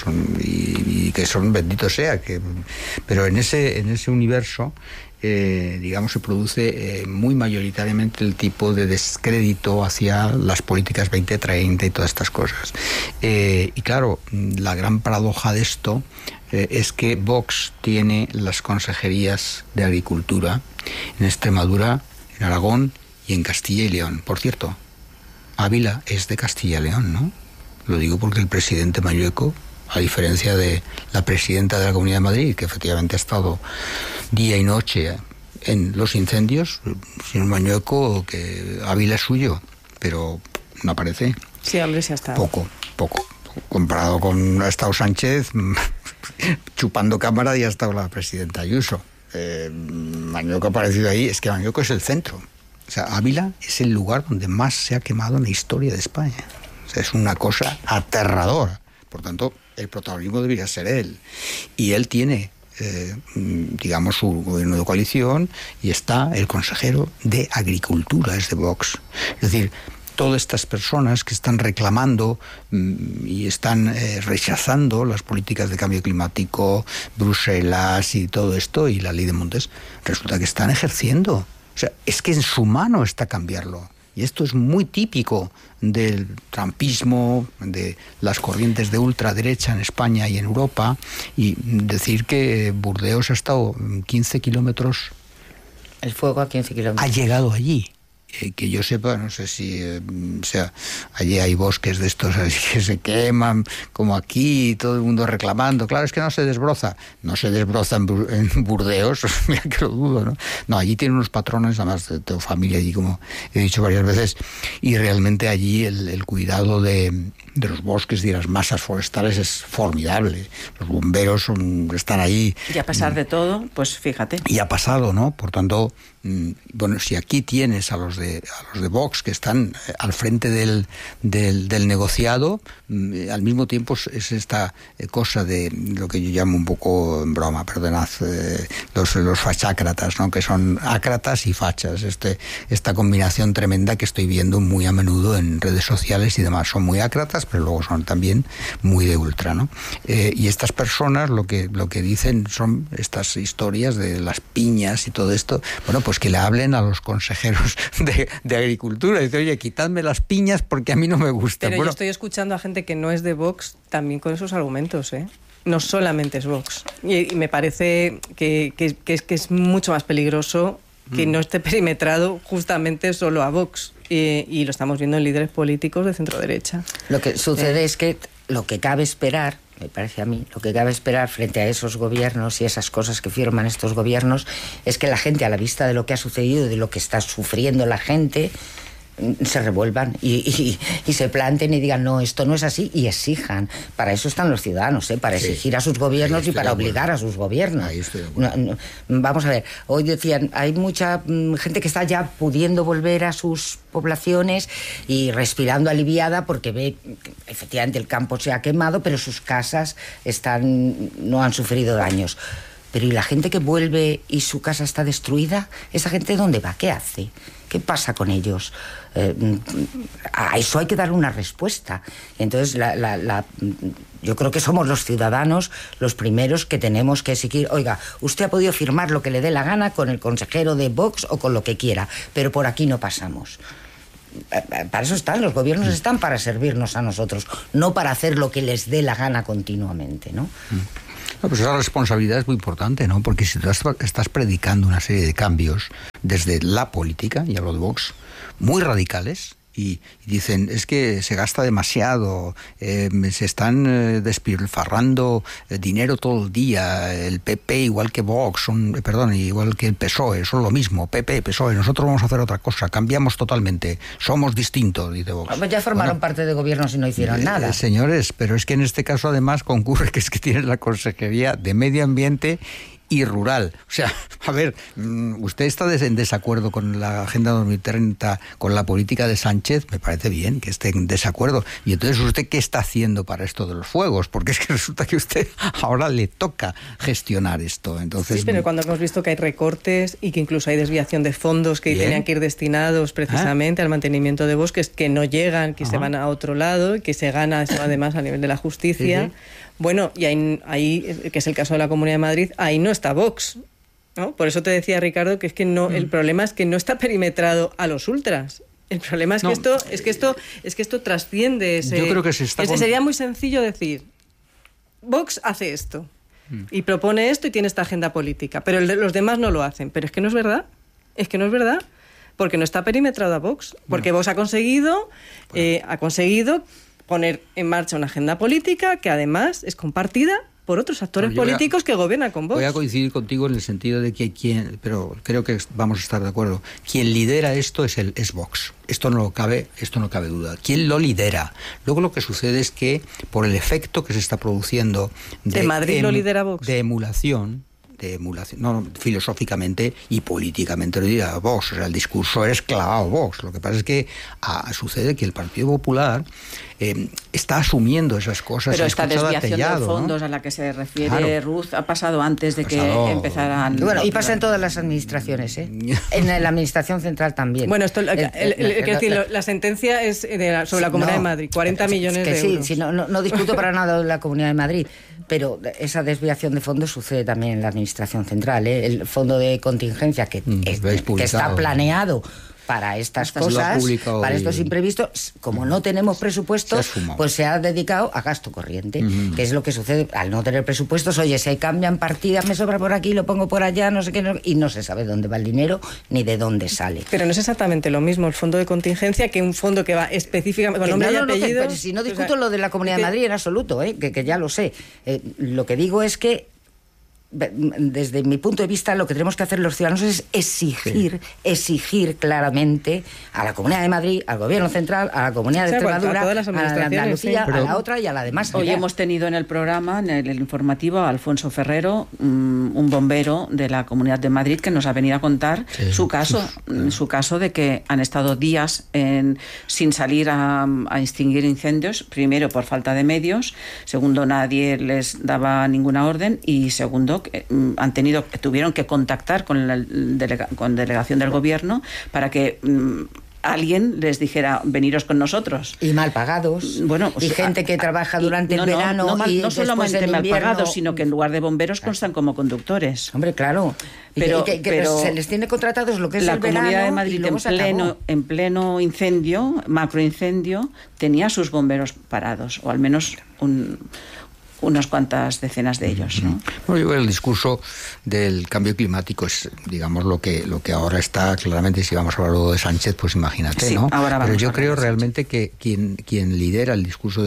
y que son, bendito sea, pero en ese universo digamos, se produce muy mayoritariamente el tipo de descrédito hacia las políticas 2030 y todas estas cosas. Y claro, la gran paradoja de esto es que Vox tiene las consejerías de Agricultura en Extremadura, en Aragón y en Castilla y León. Por cierto, Ávila es de Castilla y León, ¿no? Lo digo porque el presidente Mañueco, a diferencia de la presidenta de la Comunidad de Madrid, que efectivamente ha estado día y noche en los incendios, señor Mañueco, que Ávila es suyo, pero no aparece. Sí, hombre, sí ha estado. Poco. Comparado con ha estado Sánchez chupando cámara y ha estado la presidenta Ayuso. Mañueco ha aparecido ahí, es que Mañueco es el centro. O sea, Ávila es el lugar donde más se ha quemado en la historia de España. O Es una cosa aterradora. Por tanto, el protagonismo debería ser él. Y él tiene, digamos, su gobierno de coalición y está el consejero de Agricultura, es de Vox. Es decir, todas estas personas que están reclamando y están rechazando las políticas de cambio climático, Bruselas y todo esto, y la ley de montes, resulta que están ejerciendo. O sea, es que en su mano está cambiarlo. Y esto es muy típico del trumpismo, de las corrientes de ultraderecha en España y en Europa. Y decir que Burdeos ha estado 15 kilómetros... El fuego a 15 kilómetros. Ha llegado allí. Que yo sepa, no sé si allí hay bosques de estos que se queman, como aquí, todo el mundo reclamando. Claro, es que no se desbroza en Burdeos, mira que lo dudo, ¿no? No, allí tienen unos patrones, además tengo familia allí, como he dicho varias veces, y realmente allí el cuidado de los bosques y de las masas forestales es formidable. Los bomberos están ahí. Y a pesar de todo, pues fíjate. Y ha pasado, ¿no? Por tanto, bueno, si aquí tienes a los de Vox que están al frente del negociado, al mismo tiempo es esta cosa de lo que yo llamo un poco en broma, perdonad, los fachácratas, ¿no? Que son ácratas y fachas, esta combinación tremenda que estoy viendo muy a menudo en redes sociales y demás. Son muy ácratas, pero luego son también muy de ultra, ¿no? Y estas personas lo que dicen son estas historias de las piñas y todo esto. Bueno, pues que le hablen a los consejeros de Agricultura. Dice, oye, quitadme las piñas porque a mí no me gustan. Pero yo estoy escuchando a gente que no es de Vox también con esos argumentos, ¿eh? No solamente es Vox. Y me parece que es mucho más peligroso que no esté perimetrado justamente solo a Vox. Y lo estamos viendo en líderes políticos de centro-derecha. Lo que sucede es que lo que cabe esperar, me parece a mí, lo que cabe esperar frente a esos gobiernos y esas cosas que firman estos gobiernos es que la gente, a la vista de lo que ha sucedido, de lo que está sufriendo la gente, se revuelvan y se planten y digan, no, esto no es así, y exijan. Para eso están los ciudadanos, para exigir a sus gobiernos y para obligar a sus gobiernos. Vamos a ver, hoy decían, hay mucha gente que está ya pudiendo volver a sus poblaciones y respirando aliviada porque ve que efectivamente el campo se ha quemado, pero sus casas no han sufrido daños. Pero ¿y la gente que vuelve y su casa está destruida? ¿Esa gente dónde va? ¿Qué hace? ¿Qué pasa con ellos? A eso hay que dar una respuesta. Entonces, yo creo que somos los ciudadanos los primeros que tenemos que exigir, oiga, usted ha podido firmar lo que le dé la gana con el consejero de Vox o con lo que quiera, pero por aquí no pasamos. Para eso están, los gobiernos están para servirnos a nosotros, no para hacer lo que les dé la gana continuamente, ¿no? No, pues esa responsabilidad es muy importante, ¿no? Porque si tú estás predicando una serie de cambios desde la política, y hablo de Vox, muy radicales, y dicen, es que se gasta demasiado, se están despilfarrando dinero todo el día, el PP igual que Vox, igual que el PSOE, son lo mismo, PP, PSOE, nosotros vamos a hacer otra cosa, cambiamos totalmente, somos distintos, dice Vox. Pues ya formaron parte de gobiernos y no hicieron nada. Señores, pero es que en este caso además concurre que es que tienen la Consejería de Medio Ambiente y rural. O sea, a ver, usted está en desacuerdo con la Agenda 2030, con la política de Sánchez, me parece bien que esté en desacuerdo. Y entonces, ¿usted qué está haciendo para esto de los fuegos? Porque es que resulta que a usted ahora le toca gestionar esto. Entonces, sí, pero cuando hemos visto que hay recortes y que incluso hay desviación de fondos que tenían que ir destinados precisamente al mantenimiento de bosques que no llegan, que se van a otro lado y que se gana eso además a nivel de la justicia. Sí. Bueno, y ahí, que es el caso de la Comunidad de Madrid, ahí no está Vox, ¿no? Por eso te decía, Ricardo, que es que no, el problema es que no está perimetrado a los ultras. El problema es que esto trasciende ese. Yo creo que sería muy sencillo decir, Vox hace esto y propone esto y tiene esta agenda política, pero los demás no lo hacen. Pero es que no es verdad. Es que no es verdad. Porque no está perimetrado a Vox. Porque Vox ha conseguido poner en marcha una agenda política que además es compartida por otros actores políticos que gobiernan con Vox. Voy a coincidir contigo en el sentido de que pero creo que vamos a estar de acuerdo, quien lidera esto es Vox. Esto no cabe duda. ¿Quién lo lidera? Luego lo que sucede es que por el efecto que se está produciendo de Madrid lo lidera Vox. De emulación, de emulación, no, filosóficamente y políticamente lo diría Vox. O sea, el discurso es clavado Vox. Lo que pasa es que sucede que el Partido Popular está asumiendo esas cosas. Pero esta desviación de fondos, ¿no?, a la que se refiere Ruth, ha pasado antes de que empezaran. Bueno, y pasa en todas las administraciones, ¿eh? En la administración central también. Bueno, esto, la sentencia es sobre la Comunidad de Madrid, 40 millones de euros. Sí, no discuto para nada de la Comunidad de Madrid, pero esa desviación de fondos sucede también en la administración central, ¿eh? El fondo de contingencia que está planeado para estas cosas, para estos imprevistos, como no tenemos presupuestos, pues se ha dedicado a gasto corriente, que es lo que sucede al no tener presupuestos. Oye, se cambian partidas, me sobra por aquí, lo pongo por allá, no sé qué, y no se sabe dónde va el dinero ni de dónde sale. Pero no es exactamente lo mismo el fondo de contingencia que un fondo que va específicamente con nombre y apellido. Pero si no discuto lo de la Comunidad de Madrid en absoluto, que ya lo sé. Lo que digo es que desde mi punto de vista, lo que tenemos que hacer los ciudadanos es exigir claramente a la Comunidad de Madrid, al Gobierno Central, a la Comunidad de Extremadura, a la de Andalucía, a la otra y a la demás. Hoy hemos tenido en el programa, en el informativo, a Alfonso Ferrero, un bombero de la Comunidad de Madrid, que nos ha venido a contar su caso de que han estado días sin salir a extinguir incendios, primero por falta de medios, segundo, nadie les daba ninguna orden, y segundo, tuvieron que contactar con la delegación del gobierno para que alguien les dijera veniros con nosotros. Y mal pagados. Bueno, y gente que trabaja durante el verano. No solamente mal pagados, sino que en lugar de bomberos constan como conductores. Hombre, claro. Pero se les tiene contratados lo que es el verano. La Comunidad de Madrid en pleno incendio, macroincendio, tenía sus bomberos parados, o al menos unas cuantas decenas de ellos, ¿no? Bueno, yo creo que el discurso del cambio climático es, digamos, lo que ahora está claramente. Si vamos a hablar luego de Sánchez, pues imagínate, ¿no? Pero yo creo realmente que quien lidera el discurso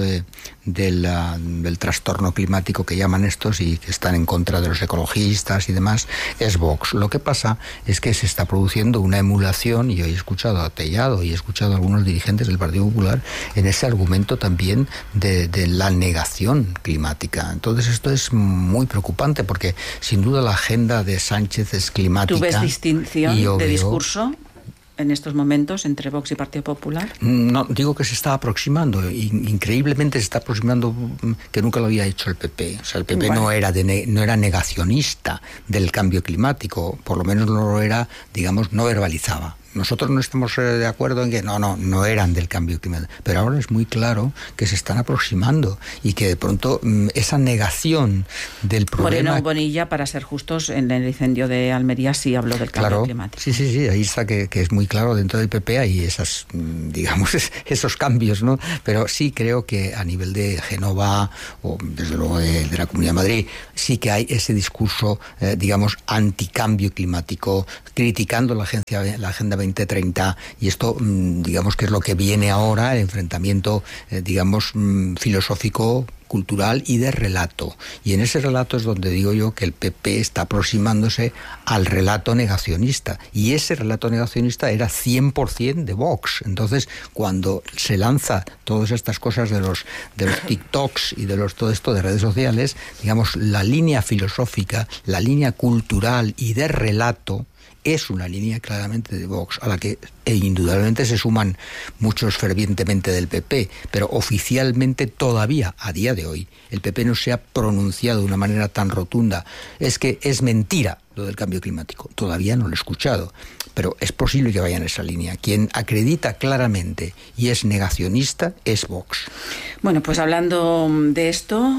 del trastorno climático que llaman estos y que están en contra de los ecologistas y demás es Vox. Lo que pasa es que se está produciendo una emulación, y hoy he escuchado a Tellado y he escuchado a algunos dirigentes del Partido Popular en ese argumento también de la negación climática. Entonces esto es muy preocupante, porque sin duda la agenda de Sánchez es climática. ¿Tú ves distinción de discurso en estos momentos entre Vox y Partido Popular? No, digo que se está aproximando, increíblemente se está aproximando, que nunca lo había hecho el PP. O sea, el PP no era negacionista del cambio climático, por lo menos no lo era, digamos, no verbalizaba. Nosotros no estamos de acuerdo en que no eran del cambio climático, pero ahora es muy claro que se están aproximando y que de pronto esa negación del problema... Moreno Bonilla, para ser justos, en el incendio de Almería sí habló del cambio climático. Sí, ahí está que es muy claro dentro del PP, hay esas, digamos, esos cambios, ¿no? Pero sí creo que a nivel de Génova, o desde luego de la Comunidad de Madrid, sí que hay ese discurso, digamos, anticambio climático, criticando la Agenda 2030, y esto, digamos, que es lo que viene ahora, el enfrentamiento, digamos, filosófico, cultural y de relato. Y en ese relato es donde digo yo que el PP está aproximándose al relato negacionista. Y ese relato negacionista era 100% de Vox. Entonces, cuando se lanza todas estas cosas de los TikToks y de todo esto de redes sociales, digamos, la línea filosófica, la línea cultural y de relato es una línea claramente de Vox, a la que indudablemente se suman muchos fervientemente del PP, pero oficialmente todavía, a día de hoy, el PP no se ha pronunciado de una manera tan rotunda. Es que es mentira lo del cambio climático. Todavía no lo he escuchado, pero es posible que vaya en esa línea. Quien acredita claramente y es negacionista es Vox. Bueno, pues hablando de esto,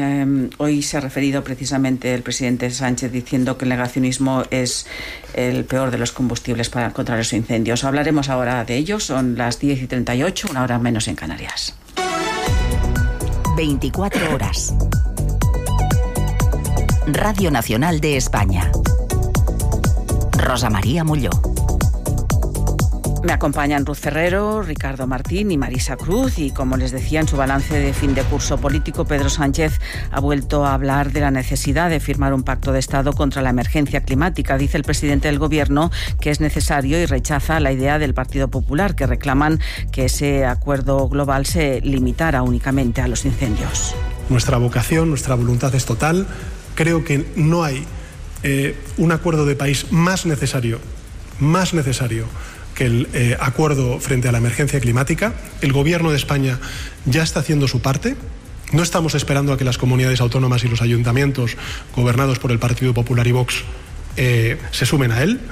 hoy se ha referido precisamente el presidente Sánchez diciendo que el negacionismo es el peor de los combustibles contra los incendios. Hablaremos ahora de ello. Son las 10:38, una hora menos en Canarias. 24 horas. Radio Nacional de España. Rosa María Molló. Me acompañan Ruth Ferrero, Ricardo Martín y Marisa Cruz, y como les decía, en su balance de fin de curso político, Pedro Sánchez ha vuelto a hablar de la necesidad de firmar un pacto de Estado contra la emergencia climática. Dice el presidente del Gobierno que es necesario y rechaza la idea del Partido Popular, que reclaman que ese acuerdo global se limitara únicamente a los incendios. Nuestra vocación, nuestra voluntad es total. Creo que no hay un acuerdo de país más necesario que el acuerdo frente a la emergencia climática. El Gobierno de España ya está haciendo su parte. No estamos esperando a que las comunidades autónomas y los ayuntamientos gobernados por el Partido Popular y Vox se sumen a él.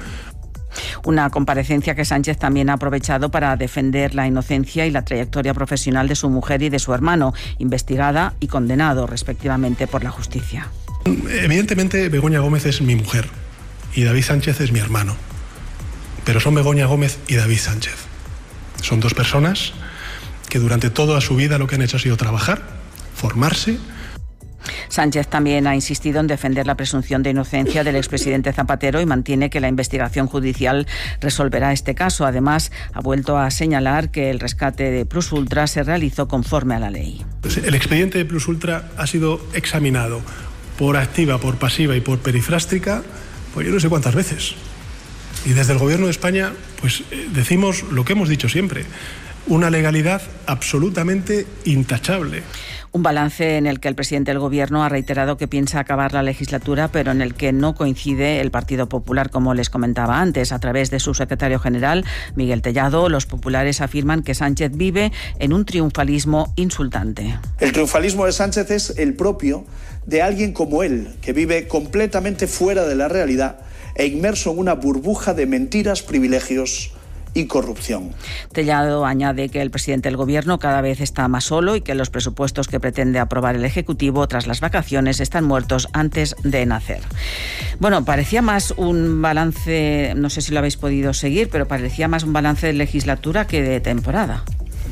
Una comparecencia que Sánchez también ha aprovechado para defender la inocencia y la trayectoria profesional de su mujer y de su hermano, investigada y condenado respectivamente por la justicia. Evidentemente Begoña Gómez es mi mujer y David Sánchez es mi hermano, pero son Begoña Gómez y David Sánchez. Son dos personas que durante toda su vida lo que han hecho ha sido trabajar, formarse. Sánchez también ha insistido en defender la presunción de inocencia del expresidente Zapatero y mantiene que la investigación judicial resolverá este caso. Además, ha vuelto a señalar que el rescate de Plus Ultra se realizó conforme a la ley. El expediente de Plus Ultra ha sido examinado por activa, por pasiva y por perifrástica, pues yo no sé cuántas veces. Y desde el Gobierno de España, pues decimos lo que hemos dicho siempre, una legalidad absolutamente intachable. Un balance en el que el presidente del Gobierno ha reiterado que piensa acabar la legislatura, pero en el que no coincide el Partido Popular, como les comentaba antes. A través de su secretario general, Miguel Tellado, los populares afirman que Sánchez vive en un triunfalismo insultante. El triunfalismo de Sánchez es el propio de alguien como él, que vive completamente fuera de la realidad e inmerso en una burbuja de mentiras, privilegios y corrupción. Tellado añade que el presidente del Gobierno cada vez está más solo y que los presupuestos que pretende aprobar el Ejecutivo tras las vacaciones están muertos antes de nacer. Bueno, parecía más un balance, no sé si lo habéis podido seguir, pero parecía más un balance de legislatura que de temporada.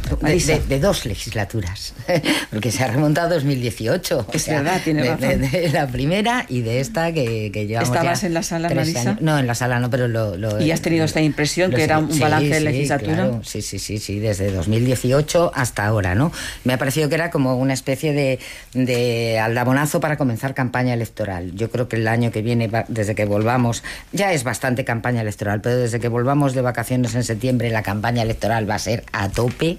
De dos legislaturas, porque se ha remontado a 2018. Es verdad, tiene razón. De la primera y de esta que llevamos. ¿Estabas ya en la sala, 3 Marisa? años. No, en la sala no, pero lo ¿Y has tenido esta impresión que era un balance de legislatura? Claro, sí, desde 2018 hasta ahora, ¿no? Me ha parecido que era como una especie de aldabonazo para comenzar campaña electoral. Yo creo que el año que viene, desde que volvamos, ya es bastante campaña electoral, pero desde que volvamos de vacaciones en septiembre, la campaña electoral va a ser a tope.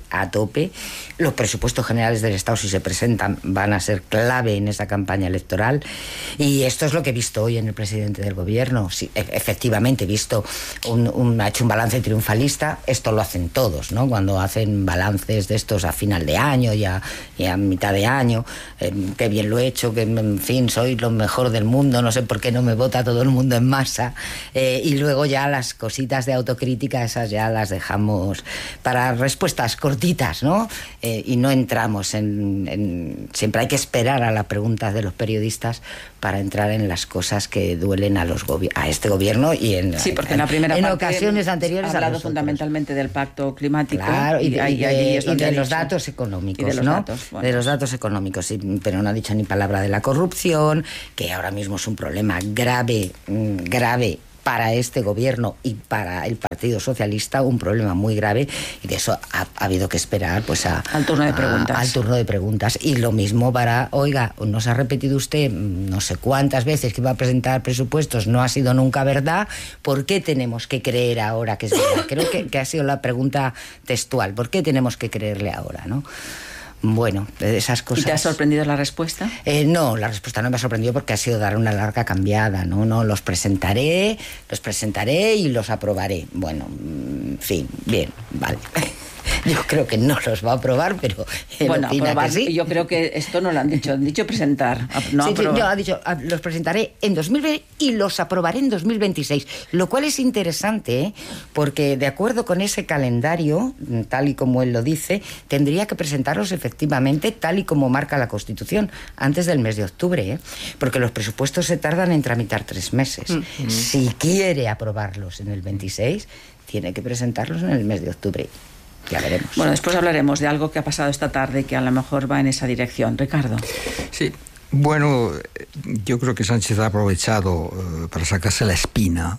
Los presupuestos generales del Estado, si se presentan, van a ser clave en esa campaña electoral. Y esto es lo que he visto hoy en el presidente del Gobierno. Sí, efectivamente, he visto ha hecho un balance triunfalista. Esto lo hacen todos, ¿no? Cuando hacen balances de estos a final de año y a mitad de año. Qué bien lo he hecho, que en fin, soy lo mejor del mundo, no sé por qué no me vota todo el mundo en masa. Y luego ya las cositas de autocrítica, esas ya las dejamos para respuestas cortitas, ¿no? Y no entramos siempre hay que esperar a las preguntas de los periodistas para entrar en las cosas que duelen a este gobierno y porque en la primera parte ocasiones anteriores ha hablado fundamentalmente del pacto climático, claro, y de los datos económicos, de los ¿no? datos, bueno. De los datos económicos, sí, pero no ha dicho ni palabra de la corrupción, que ahora mismo es un problema grave para este gobierno y para el Partido Socialista, un problema muy grave, y de eso ha habido que esperar pues al turno de preguntas. Y lo mismo para, oiga, nos ha repetido usted no sé cuántas veces que iba a presentar presupuestos, no ha sido nunca verdad, ¿por qué tenemos que creer ahora que es verdad? Creo que ha sido la pregunta textual, ¿por qué tenemos que creerle ahora, no? Bueno, esas cosas. ¿Y te ha sorprendido la respuesta? No, la respuesta no me ha sorprendido porque ha sido dar una larga cambiada, ¿no? Los presentaré y los aprobaré. Bueno, en fin, bien, vale. Yo creo que no los va a aprobar, pero bueno, aprobar, que sí. Yo creo que esto no lo han dicho presentar. No sí, yo ha dicho, los presentaré en 2020 y los aprobaré en 2026, lo cual es interesante, porque de acuerdo con ese calendario, tal y como él lo dice, tendría que presentarlos efectivamente tal y como marca la Constitución, antes del mes de octubre, porque los presupuestos se tardan en tramitar 3 meses. Si quiere aprobarlos en el 26, tiene que presentarlos en el mes de octubre. Ya veremos. Bueno, después hablaremos de algo que ha pasado esta tarde que a lo mejor va en esa dirección. Ricardo. Sí, bueno, yo creo que Sánchez ha aprovechado para sacarse la espina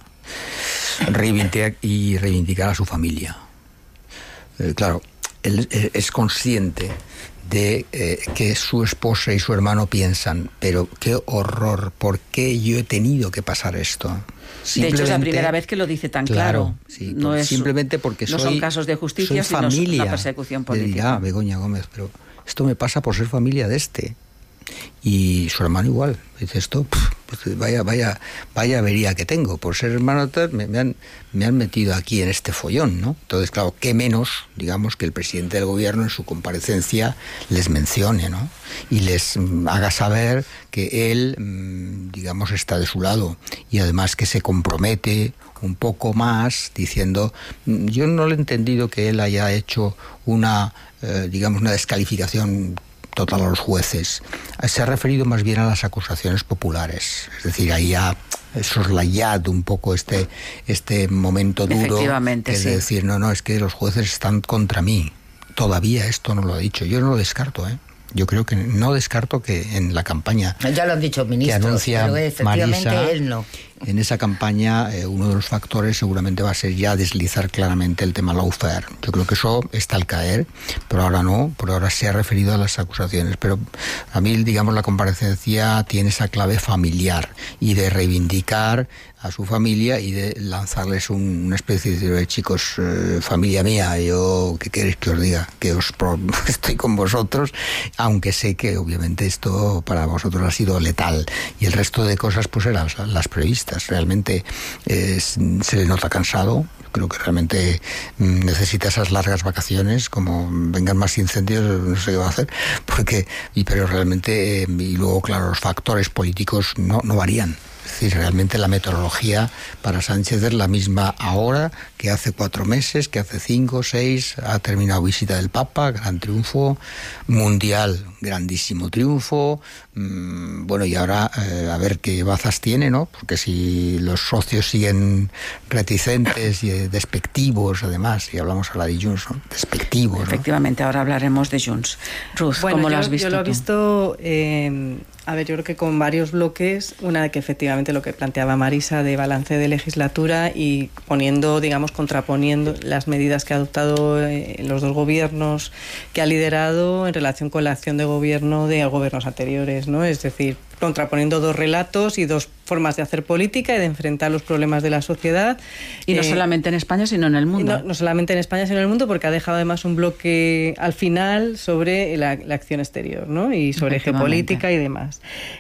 y reivindicar a su familia. Claro, él es consciente de que su esposa y su hermano piensan, pero qué horror, ¿por qué yo he tenido que pasar esto? De hecho, es la primera vez que lo dice tan claro. Sí, no es, simplemente porque no son casos de justicia, sino una persecución política. Le dirá Begoña Gómez, pero esto me pasa por ser familia de este. Y su hermano igual. Dice esto, Pues vaya avería que tengo. Por ser hermano tal, me han metido aquí en este follón, ¿no? Entonces, claro, qué menos, digamos, que el presidente del gobierno en su comparecencia les mencione, ¿no? Y les haga saber que él, digamos, está de su lado y además que se compromete un poco más diciendo, yo no le he entendido que él haya hecho una descalificación total a los jueces. Se ha referido más bien a las acusaciones populares, es decir, ahí ha soslayado un poco este momento duro, que es decir, no, es que los jueces están contra mí. Todavía esto no lo ha dicho. Yo no lo descarto, Yo creo que no descarto que en la campaña ya lo han dicho ministros, que anuncia pero efectivamente Marisa, él no. En esa campaña uno de los factores seguramente va a ser ya deslizar claramente el tema lawfare. Yo creo que eso está al caer, pero ahora no, por ahora se ha referido a las acusaciones. Pero a mí, digamos, la comparecencia tiene esa clave familiar y de reivindicar a su familia y de lanzarles una especie de chicos, familia mía, yo, ¿qué queréis que os diga? Que estoy con vosotros, aunque sé que obviamente esto para vosotros ha sido letal. Y el resto de cosas pues eran las previstas. Realmente se le nota cansado. Creo que realmente necesita esas largas vacaciones, como vengan más incendios, no sé qué va a hacer, pero realmente, y luego claro, los factores políticos no varían. Es decir, realmente la meteorología para Sánchez es la misma ahora que hace 4 meses, que hace 5, 6, ha terminado visita del Papa, gran triunfo, mundial, grandísimo triunfo, y ahora a ver qué bazas tiene, ¿no? Porque si los socios siguen reticentes y despectivos, además, y hablamos ahora de Junts, ¿no? Despectivos, ¿no? Efectivamente, ahora hablaremos de Junts. Ruth, ¿cómo lo has visto? Yo lo he visto... yo creo que con varios bloques, una que efectivamente lo que planteaba Marisa de balance de legislatura y contraponiendo las medidas que ha adoptado los dos gobiernos que ha liderado en relación con la acción de gobierno de gobiernos anteriores, ¿no? Es decir, contraponiendo dos relatos y dos formas de hacer política y de enfrentar los problemas de la sociedad. Y no solamente en España, sino en el mundo. No solamente en España, sino en el mundo, porque ha dejado además un bloque al final sobre la acción exterior, ¿no? Y sobre geopolítica y demás.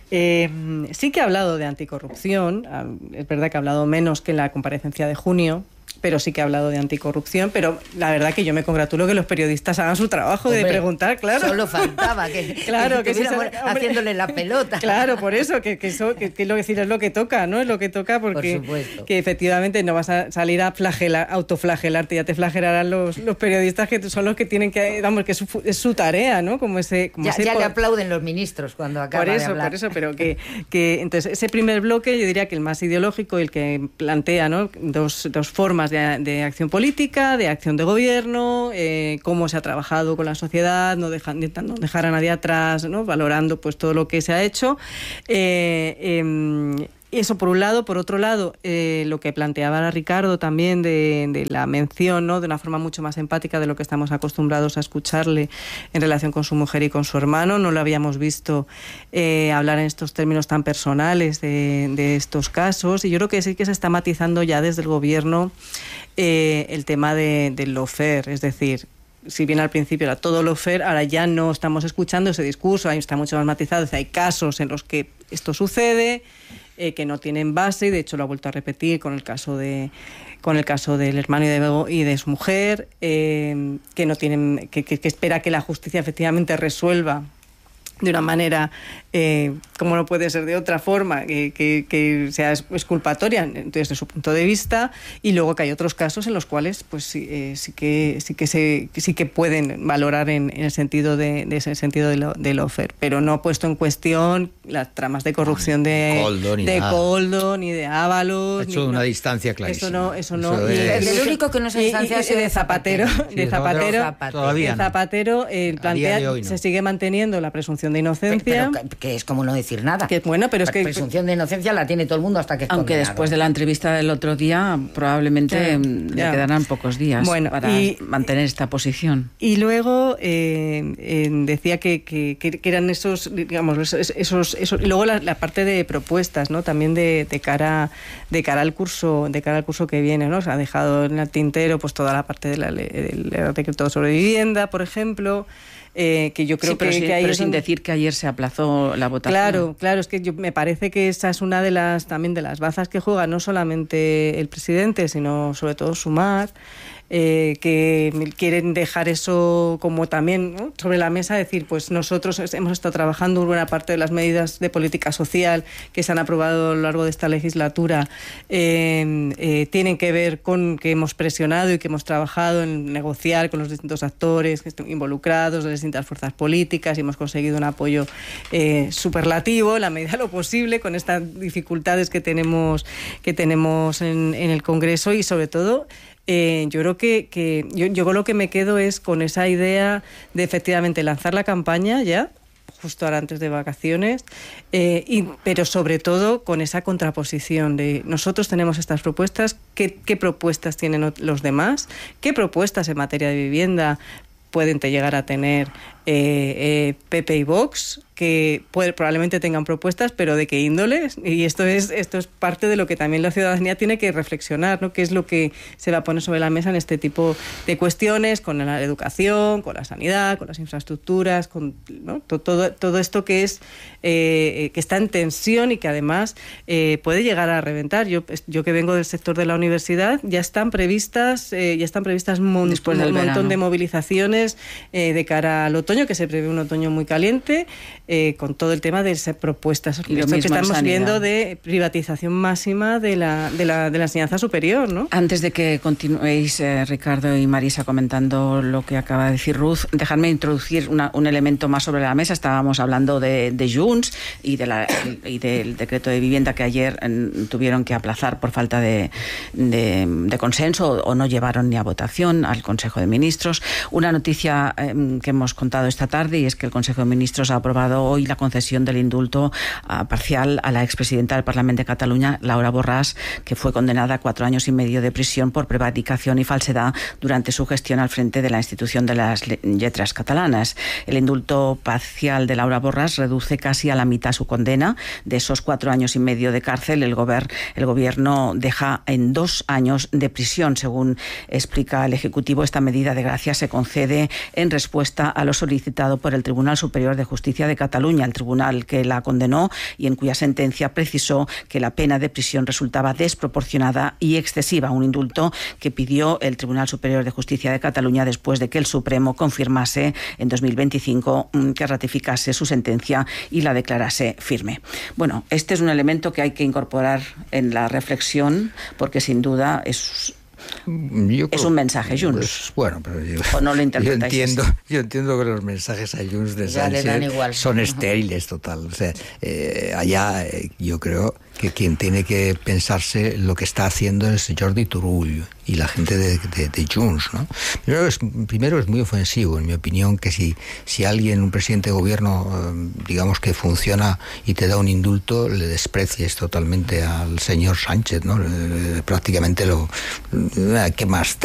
Sí que ha hablado de anticorrupción, es verdad que ha hablado menos que en la comparecencia de junio, pero sí que ha hablado de anticorrupción, pero la verdad que yo me congratulo que los periodistas hagan su trabajo de preguntar, claro. Solo faltaba que haciéndole la pelota. Claro, por eso, que es lo que toca, ¿no? Es lo que toca porque por que efectivamente no vas a salir a autoflagelarte, ya te flagelarán los periodistas que son los que tienen que, que es su tarea, ¿no? Ya le aplauden los ministros cuando acaba de hablar. Por eso, pero que entonces ese primer bloque yo diría que el más ideológico y el que plantea, ¿no? Dos formas de acción política, de acción de gobierno, cómo se ha trabajado con la sociedad, no dejar a nadie atrás, ¿no? Valorando pues todo lo que se ha hecho. Eso por un lado. Por otro lado, lo que planteaba Ricardo también de la mención, ¿no? De una forma mucho más empática de lo que estamos acostumbrados a escucharle en relación con su mujer y con su hermano. No lo habíamos visto hablar en estos términos tan personales de estos casos, y yo creo que sí que se está matizando ya desde el gobierno el tema del lawfare, es decir, si bien al principio era todo lawfare, ahora ya no estamos escuchando ese discurso, ahí está mucho más matizado, hay casos en los que esto sucede, que no tienen base, y de hecho lo ha vuelto a repetir con el caso del hermano y de su mujer, que no tienen, que espera que la justicia efectivamente resuelva de una manera, como no puede ser de otra forma, que sea exculpatoria desde su punto de vista, y luego que hay otros casos en los cuales pues sí que pueden valorar en el sentido de ese sentido de lawfare, pero no ha puesto en cuestión las tramas de corrupción de Koldo ni de Ábalos. Ha hecho una distancia clarísima. Eso no. El único que no se distancia es de Zapatero. Zapatero plantea, se sigue manteniendo la presunción de inocencia, pero que es como no decir nada. Pero es que presunción de inocencia la tiene todo el mundo hasta que es aunque condenado. Después de la entrevista del otro día probablemente le quedarán pocos días para mantener esta posición. Y luego decía que eran esos, digamos, esos y luego la parte de propuestas, ¿no? También de cara al curso que viene, ¿no? Se ha dejado en el tintero pues toda la parte del decreto sobre vivienda, por ejemplo. Que yo creo que pero sin decir que ayer se aplazó la votación. Claro, es que me parece que esa es una de las bazas que juega no solamente el presidente, sino sobre todo Sumar, que quieren dejar eso como también, ¿no?, sobre la mesa, decir, pues nosotros hemos estado trabajando buena parte de las medidas de política social que se han aprobado a lo largo de esta legislatura, tienen que ver con que hemos presionado y que hemos trabajado en negociar con los distintos actores que están involucrados, de las distintas fuerzas políticas, y hemos conseguido un apoyo superlativo en la medida de lo posible con estas dificultades que tenemos en el Congreso. Y sobre todo yo creo que yo con lo que me quedo es con esa idea de efectivamente lanzar la campaña ya justo ahora antes de vacaciones, pero sobre todo con esa contraposición de nosotros tenemos estas propuestas, ¿qué propuestas tienen los demás? ¿Qué propuestas en materia de vivienda pueden llegar a tener PP y Vox? Que probablemente tengan propuestas, pero ¿de qué índole? Y esto es parte de lo que también la ciudadanía tiene que reflexionar, ¿no? ¿Qué es lo que se va a poner sobre la mesa en este tipo de cuestiones, con la educación, con la sanidad, con las infraestructuras, con, ¿no?, todo esto que es que está en tensión y que además puede llegar a reventar. Yo que vengo del sector de la universidad, ya están previstas un montón de movilizaciones de cara al otoño, que se prevé un otoño muy caliente, con todo el tema de esas propuestas que estamos viendo de privatización máxima de la enseñanza superior, ¿no? Antes de que continuéis, Ricardo y Marisa, comentando lo que acaba de decir Ruth, dejadme introducir un elemento más sobre la mesa. Estábamos hablando de Junts y del decreto de vivienda que ayer tuvieron que aplazar por falta de consenso, o no llevaron ni a votación al Consejo de Ministros. Una noticia que hemos contado esta tarde, y es que el Consejo de Ministros ha aprobado hoy la concesión del indulto parcial a la expresidenta del Parlamento de Cataluña, Laura Borràs, que fue condenada a 4 años y medio de prisión por prevaricación y falsedad durante su gestión al frente de la institución de las letras catalanas. El indulto parcial de Laura Borràs reduce casi a la mitad su condena. De esos 4 años y medio de cárcel, el gobierno deja en 2 años de prisión. Según explica el Ejecutivo, esta medida de gracia se concede en respuesta a lo solicitado por el Tribunal Superior de Justicia de Cataluña, el tribunal que la condenó y en cuya sentencia precisó que la pena de prisión resultaba desproporcionada y excesiva. Un indulto que pidió el Tribunal Superior de Justicia de Cataluña después de que el Supremo confirmase en 2025 que ratificase su sentencia y la declarase firme. Bueno, este es un elemento que hay que incorporar en la reflexión, porque sin duda es un mensaje, Junts. Pues, bueno, pero ¿o no lo interpretáis? Yo entiendo que los mensajes a Junts de Sánchez son estériles, total. O sea, allá yo creo que quien tiene que pensarse lo que está haciendo es Jordi Turull y la gente de Junts, ¿no? Primero es muy ofensivo, en mi opinión, que si alguien, un presidente de gobierno, digamos que funciona y te da un indulto, le desprecies totalmente al señor Sánchez, ¿no? Prácticamente ¿qué más?